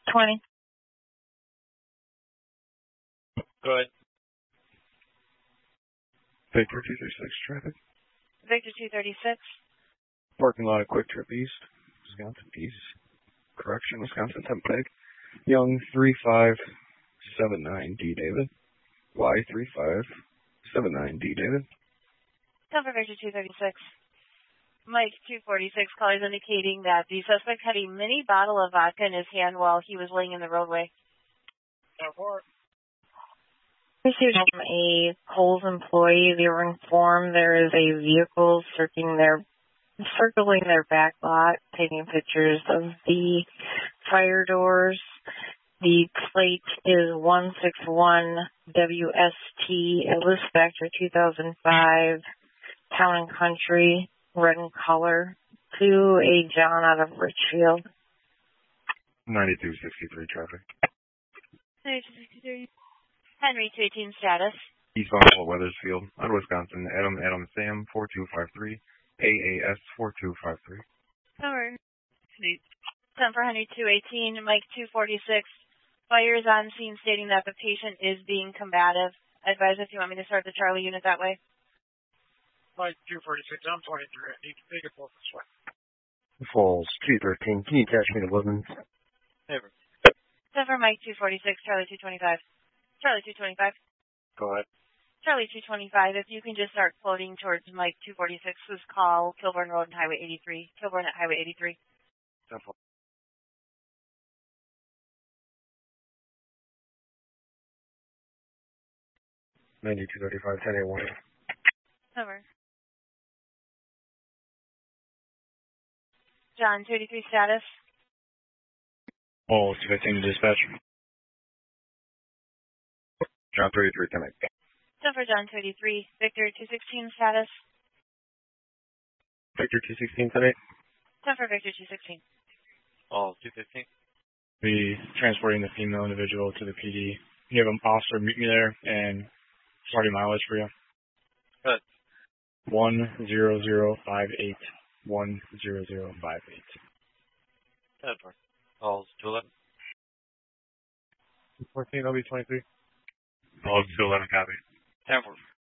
20. Go ahead. Victor 236 traffic. Victor 236. Parking lot of Quick Trip East, Wisconsin East. Correction, Wisconsin Tempeg. Young 3579D David. Y3579D David. Cover Victor 236. Mike 246 callers indicating that the suspect had a mini bottle of vodka in his hand while he was laying in the roadway. Received from a Kohl's employee. They were informed there is a vehicle circling their back lot, taking pictures of the fire doors. The plate is 161 WST, a list factor 2005, Town and Country, red in color, to a John out of Richfield. 9263 traffic. 9263. Henry 218 status. East Buffalo, Weathersfield, out of Wisconsin, Adam Sam 4253, AAS 4253. Cover. Sent for Henry 218, Mike 246. Fires on scene stating that the patient is being combative. Advise if you want me to start the Charlie unit that way. Mike 246, I'm 23. I need to take it both this way. Falls 213, can you attach me to Woodlands? Never. Sent for Mike 246, Charlie 225. Charlie 225. Go ahead. Charlie 225, if you can just start floating towards Mike 246's call, Kilburn Road and Highway 83. Kilburn at Highway 83. Simple. $9235, 10A1. Over. John 283 status. Oh, 215 dispatch. John 33, 10A. So for John 283, Victor 216 status. Victor 216, 10A. So for Victor 216. Oh, 215. Be transporting the female individual to the PD. You have an officer meet me there and starting mileage for you. Good. 10058. 10058. Good. Calls 211. 14, LB 23. Calls 211, copy. 10-4.